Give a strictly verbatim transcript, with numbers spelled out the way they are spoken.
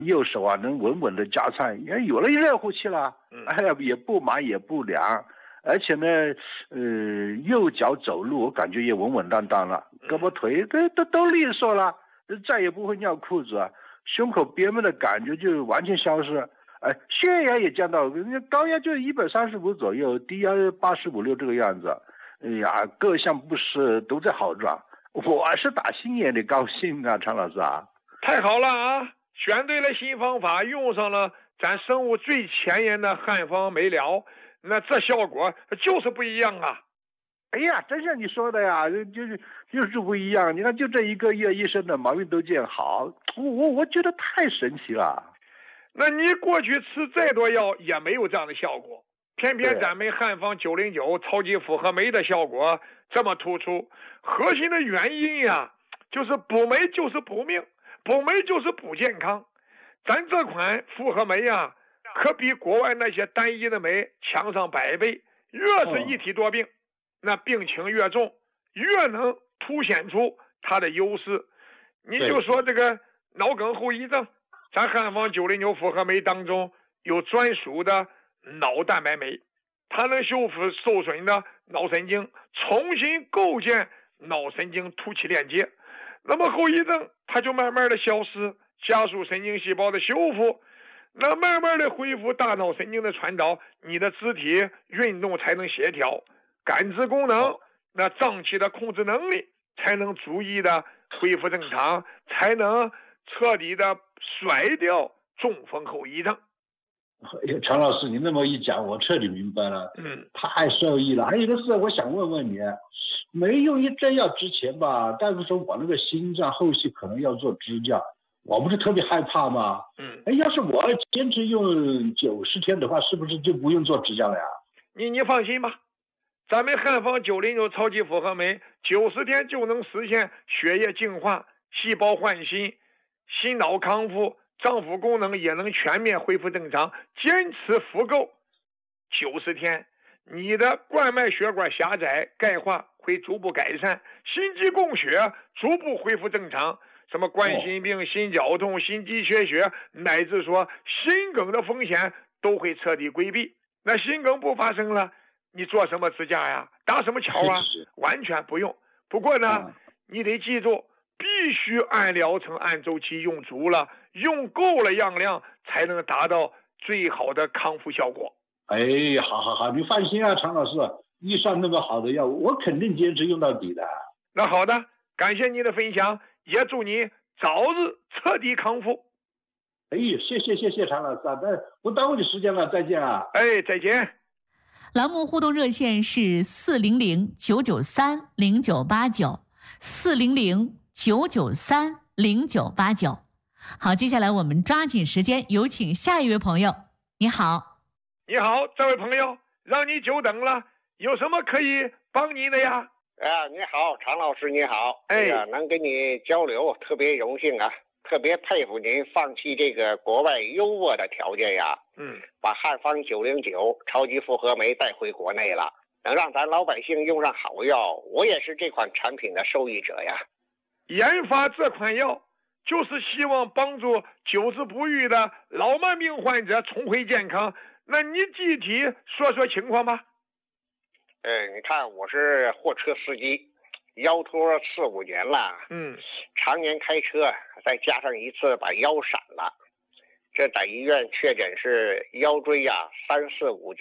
右手啊能稳稳的夹菜，也有了热乎气了。哎呀，也不麻也不凉，而且呢，呃，右脚走路我感觉也稳稳当当了，胳膊腿都都都利索了，再也不会尿裤子啊，胸口憋闷的感觉就完全消失。哎，血压也降到，高压就一百三十五左右，低压八十五六这个样子。哎呀，各项不适都在好转，我是打心眼里高兴啊，常老师啊！ 太好了啊，选对了新方法，用上了咱生物最前沿的汉方美疗，那这效果就是不一样啊！ 哎呀，真像你说的呀，就是就是不一样。你看，就这一个月，医生的毛病都见好，我我我觉得太神奇了。 那你过去吃再多药也没有这样的效果，偏偏咱们汉方九零九超级复合酶的效果这么突出，核心的原因呀，就是补酶就是补命，补酶就是补健康。咱这款复合酶呀，可比国外那些单一的酶强上百倍，越是一体多病，那病情越重，越能凸显出它的优势。你就说这个脑梗后遗症，咱汉方九零九复合酶当中有专属的脑蛋白酶，它能修复受损的脑神经，重新构建脑神经突起链接。那么后遗症它就慢慢的消失，加速神经细胞的修复，那慢慢的恢复大脑神经的传导，你的肢体运动才能协调，感知功能，那脏器的控制能力才能逐一的恢复正常，才能彻底的甩掉中风后遗症。 常老师，你那么一讲，我彻底明白了， 嗯， 太受益了。还有一个事，我想问问你，没用一这药之前吧，大夫说我那个心脏后续可能要做支架，我不是特别害怕吗？ 嗯， 哎，要是我坚持用九十天的话，是不是就不用做支架了呀？ 你你放心吧，咱们汉方九零九超级复合酶九十天就能实现血液净化、细胞换新、心脑康复，脏腑功能也能全面恢复正常。坚持服够九十天，你的冠脉血管狭窄、钙化会逐步改善，心肌供血逐步恢复正常。什么冠心病、心绞痛、心肌缺血，乃至说心梗的风险都会彻底规避。那心梗不发生了，你做什么支架呀？搭什么桥啊？完全不用。不过呢，你得记住，必须按疗程、按周期用足了，用够了样量，才能达到最好的康复效果。 哎，好好好，你放心啊，常老师，预算那么好的药，我肯定坚持用到底的。 那好的，感谢您的分享，也祝你早日彻底康复。 哎，谢谢谢谢常老师啊，那不耽误你时间了，再见啊。 哎，再见。 栏目互动热线是四零零九九三零九八九，四零零九九三零九八九。好，接下来我们抓紧时间，有请下一位朋友。你好， 你好，这位朋友，让你久等了，有什么可以帮您的呀？ 啊，你好，常老师，你好， 哎呀、能跟你交流，特别荣幸啊，特别佩服您放弃这个国外优渥的条件呀， 嗯， 把汉方九零九超级复合酶带回国内了，能让咱老百姓用上好药，我也是这款产品的受益者呀。 研发这款药就是希望帮助久治不愈的老慢病患者重回健康。那你具体说说情况吧。 呃，你看我是货车司机，腰托四五年了， 嗯， 常年开车，再加上一次把腰闪了，这在医院确诊是腰椎呀、三四五节